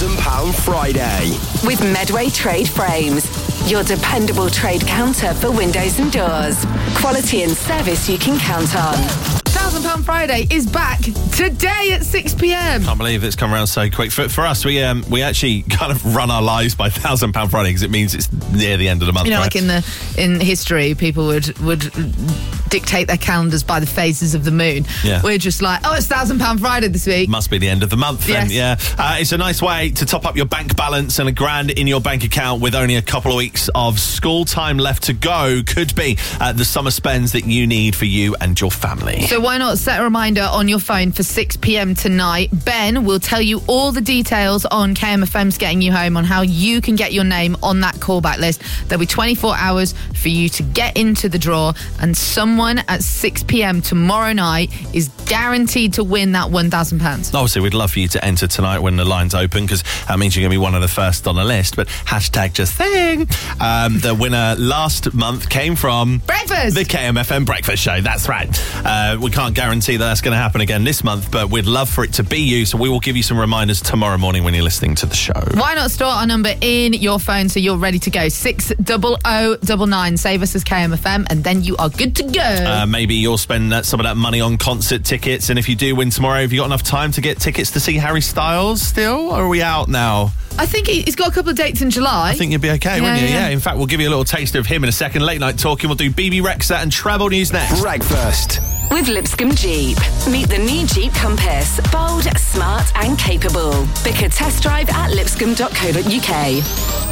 £1,000 Friday. With Medway Trade Frames, your dependable trade counter for windows and doors. Quality and service you can count on. £1,000 Friday is back today at 6 p.m. Can't believe it's come around so quick. For us, we actually kind of run our lives by £1,000 Friday because it means it's near the end of the month. You know, right? like in history, people would dictate their calendars by the phases of the moon. Yeah. We're just like, it's £1,000 Friday this week. Must be the end of the month then. Yes. Yeah. It's a nice way to top up your bank balance, and £1,000 in your bank account with only a couple of weeks of school time left to go could be the summer spends that you need for you and your family. So why not set a reminder on your phone for 6 p.m. tonight? Ben will tell you all the details on KMFM's Getting You Home on how you can get your name on that callback list. There'll be 24 hours for you to get into the draw, and someone at 6 p.m. tomorrow night is guaranteed to win that £1,000. Obviously, we'd love for you to enter tonight when the line's open, because that means you're going to be one of the first on the list. But hashtag just saying. The winner last month came from... Breakfast! The KMFM Breakfast Show. That's right. We can't guarantee that that's going to happen again this month, but we'd love for it to be you, so we will give you some reminders tomorrow morning when you're listening to the show. Why not store our number in your phone so you're ready to go? 60099. Save us as KMFM, and then you are good to go. Maybe you'll spend some of that money on concert tickets, and if you do win tomorrow, have you got enough time to get tickets to see Harry Styles still, or are we out now? I think he's got a couple of dates in July. I think you'd be okay, wouldn't you? Yeah. In fact, we'll give you a little taste of him in a second. Late night talking. We'll do BB Rexa and travel news next. Breakfast with Lipscomb Jeep. Meet the new Jeep Compass. Bold, smart and capable. Book a test drive at lipscomb.co.uk.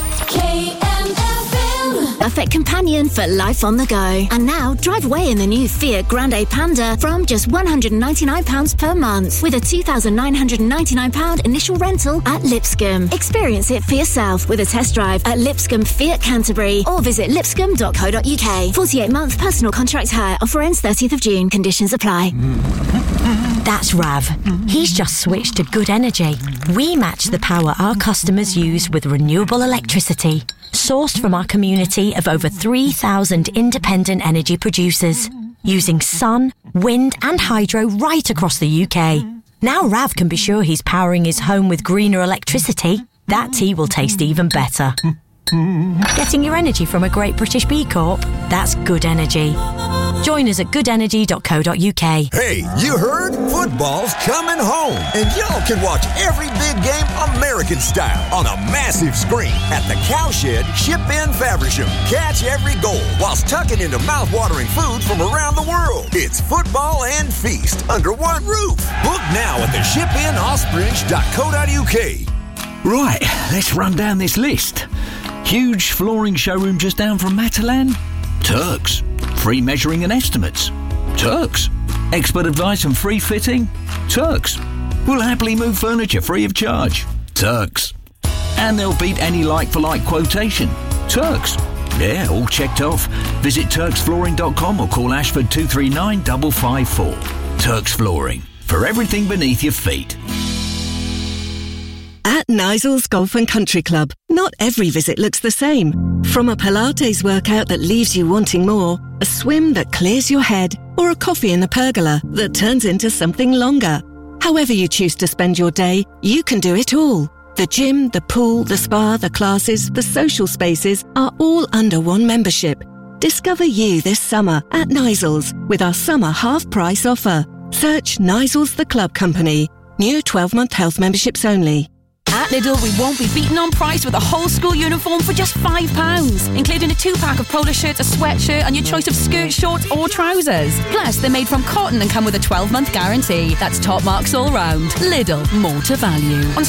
Perfect companion for life on the go. And now, drive away in the new Fiat Grande Panda from just £199 per month with a £2,999 initial rental at Lipscomb. Experience it for yourself with a test drive at Lipscomb Fiat Canterbury or visit lipscomb.co.uk. 48-month personal contract hire. Offer ends 30th of June. Conditions apply. That's Rav. He's just switched to Good Energy. We match the power our customers use with renewable electricity, sourced from our community of over 3,000 independent energy producers, using sun, wind and hydro right across the UK. Now Rav can be sure he's powering his home with greener electricity. That tea will taste even better. Getting your energy from a Great British B Corp? That's Good Energy. Join us at goodenergy.co.uk. Hey, you heard? Football's coming home, and y'all can watch every big game American style on a massive screen at the Cowshed Ship-In Faversham. Catch every goal whilst tucking into mouth-watering food from around the world. It's football and feast under one roof. Book now at the shipinospringe.co.uk. Right, let's run down this list. Huge flooring showroom just down from Matalan? Turks. Free measuring and estimates? Turks. Expert advice and free fitting? Turks. We'll happily move furniture free of charge? Turks. And they'll beat any like-for-like quotation? Turks. Yeah, all checked off. Visit turksflooring.com or call Ashford 239 554. Turks Flooring. For everything beneath your feet. At Nisel's Golf and Country Club, not every visit looks the same. From a Pilates workout that leaves you wanting more, a swim that clears your head, or a coffee in the pergola that turns into something longer. However you choose to spend your day, you can do it all. The gym, the pool, the spa, the classes, the social spaces are all under one membership. Discover you this summer at Nisel's with our summer half-price offer. Search Nisel's The Club Company. New 12-month health memberships only. At Lidl, we won't be beaten on price with a whole school uniform for just £5, including a 2-pack of polo shirts, a sweatshirt and your choice of skirt, shorts or trousers. Plus, they're made from cotton and come with a 12-month guarantee. That's top marks all round. Lidl, more to value. On